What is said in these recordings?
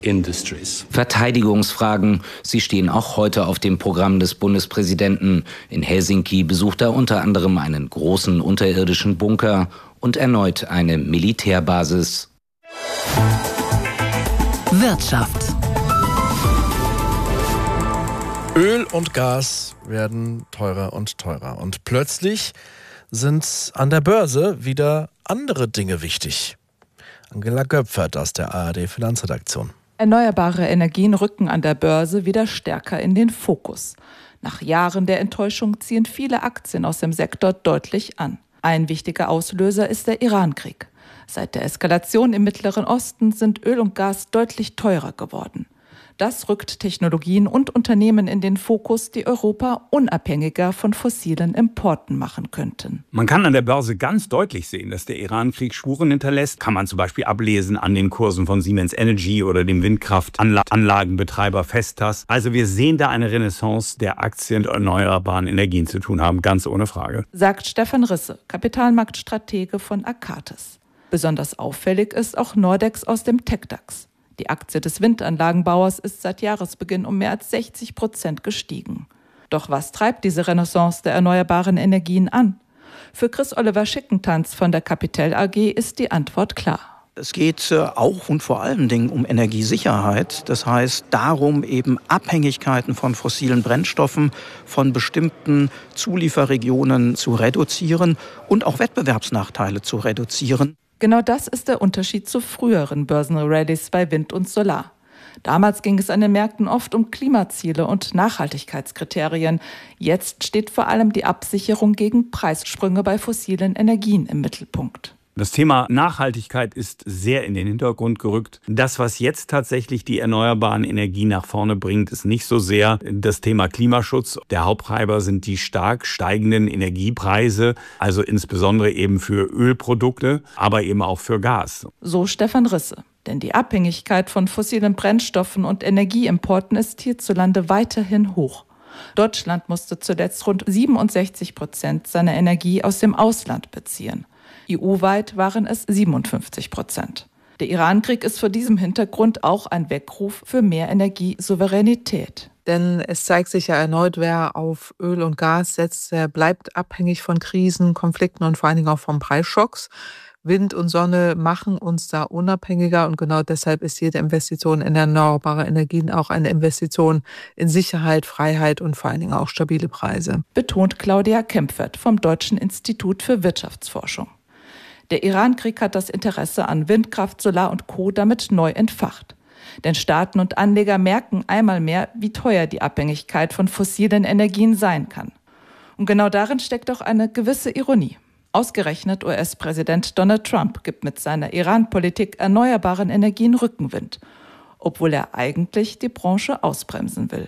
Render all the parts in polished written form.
industries. Verteidigungsfragen, sie stehen auch heute auf dem Programm des Bundespräsidenten. In Helsinki besucht er unter anderem einen großen unterirdischen Bunker und erneut eine Militärbasis. Wirtschaft. Öl und Gas werden teurer und teurer. Und plötzlich sind an der Börse wieder andere Dinge wichtig. Angela Göpfert aus der ARD-Finanzredaktion. Erneuerbare Energien rücken an der Börse wieder stärker in den Fokus. Nach Jahren der Enttäuschung ziehen viele Aktien aus dem Sektor deutlich an. Ein wichtiger Auslöser ist der Iran-Krieg. Seit der Eskalation im Mittleren Osten sind Öl und Gas deutlich teurer geworden. Das rückt Technologien und Unternehmen in den Fokus, die Europa unabhängiger von fossilen Importen machen könnten. Man kann an der Börse ganz deutlich sehen, dass der Iran-Krieg Spuren hinterlässt. Kann man zum Beispiel ablesen an den Kursen von Siemens Energy oder dem Windkraftanlagenbetreiber Vestas. Also wir sehen da eine Renaissance der Aktien der erneuerbaren Energien zu tun haben, ganz ohne Frage. Sagt Stefan Risse, Kapitalmarktstratege von Akatis. Besonders auffällig ist auch Nordex aus dem TecDAX. Die Aktie des Windanlagenbauers ist seit Jahresbeginn um mehr als 60% gestiegen. Doch was treibt diese Renaissance der erneuerbaren Energien an? Für Chris-Oliver Schickentanz von der Capital AG ist die Antwort klar. Es geht auch und vor allen Dingen um Energiesicherheit. Das heißt darum, eben Abhängigkeiten von fossilen Brennstoffen, von bestimmten Zulieferregionen zu reduzieren und auch Wettbewerbsnachteile zu reduzieren. Genau das ist der Unterschied zu früheren Börsenrallies bei Wind und Solar. Damals ging es an den Märkten oft um Klimaziele und Nachhaltigkeitskriterien. Jetzt steht vor allem die Absicherung gegen Preissprünge bei fossilen Energien im Mittelpunkt. Das Thema Nachhaltigkeit ist sehr in den Hintergrund gerückt. Das, was jetzt tatsächlich die erneuerbaren Energien nach vorne bringt, ist nicht so sehr das Thema Klimaschutz. Der Haupttreiber sind die stark steigenden Energiepreise, also insbesondere eben für Ölprodukte, aber eben auch für Gas. So Stefan Risse. Denn die Abhängigkeit von fossilen Brennstoffen und Energieimporten ist hierzulande weiterhin hoch. Deutschland musste zuletzt rund 67% seiner Energie aus dem Ausland beziehen. EU-weit waren es 57%. Der Iran-Krieg ist vor diesem Hintergrund auch ein Weckruf für mehr Energiesouveränität. Denn es zeigt sich ja erneut, wer auf Öl und Gas setzt, der bleibt abhängig von Krisen, Konflikten und vor allen Dingen auch von Preisschocks. Wind und Sonne machen uns da unabhängiger und genau deshalb ist jede Investition in erneuerbare Energien auch eine Investition in Sicherheit, Freiheit und vor allen Dingen auch stabile Preise. Betont Claudia Kempfert vom Deutschen Institut für Wirtschaftsforschung. Der Iran-Krieg hat das Interesse an Windkraft, Solar und Co. damit neu entfacht. Denn Staaten und Anleger merken einmal mehr, wie teuer die Abhängigkeit von fossilen Energien sein kann. Und genau darin steckt auch eine gewisse Ironie. Ausgerechnet US-Präsident Donald Trump gibt mit seiner Iran-Politik erneuerbaren Energien Rückenwind, obwohl er eigentlich die Branche ausbremsen will.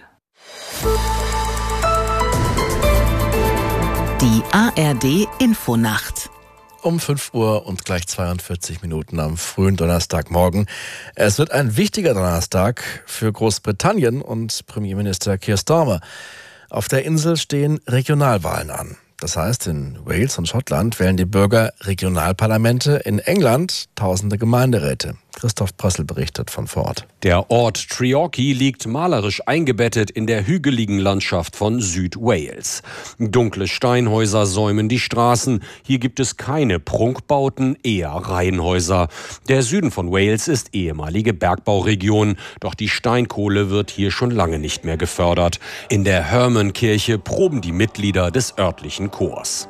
Die ARD-Infonacht. Um 5 Uhr und gleich 42 Minuten am frühen Donnerstagmorgen. Es wird ein wichtiger Donnerstag für Großbritannien und Premierminister Keir Starmer. Auf der Insel stehen Regionalwahlen an. Das heißt, in Wales und Schottland wählen die Bürger Regionalparlamente, in England tausende Gemeinderäte. Christoph Prössl berichtet von vor Ort. Der Ort Treorchy liegt malerisch eingebettet in der hügeligen Landschaft von Südwales. Dunkle Steinhäuser säumen die Straßen. Hier gibt es keine Prunkbauten, eher Reihenhäuser. Der Süden von Wales ist ehemalige Bergbauregion, doch die Steinkohle wird hier schon lange nicht mehr gefördert. In der Herman-Kirche proben die Mitglieder des örtlichen Chors.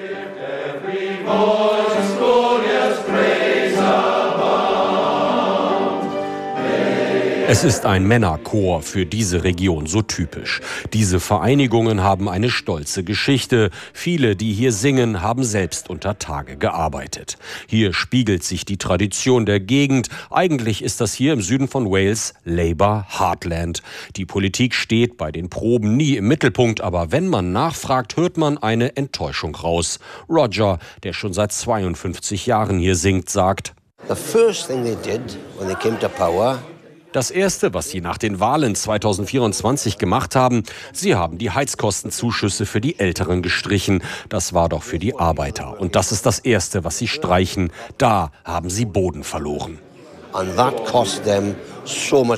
Es ist ein Männerchor, für diese Region so typisch. Diese Vereinigungen haben eine stolze Geschichte. Viele, die hier singen, haben selbst unter Tage gearbeitet. Hier spiegelt sich die Tradition der Gegend. Eigentlich ist das hier im Süden von Wales Labour Heartland. Die Politik steht bei den Proben nie im Mittelpunkt, aber wenn man nachfragt, hört man eine Enttäuschung raus. Roger, der schon seit 52 Jahren hier singt, sagt: The first thing they did when they came to power. Das Erste, was sie nach den Wahlen 2024 gemacht haben, sie haben die Heizkostenzuschüsse für die Älteren gestrichen. Das war doch für die Arbeiter. Und das ist das Erste, was sie streichen. Da haben sie Boden verloren. And that cost them so much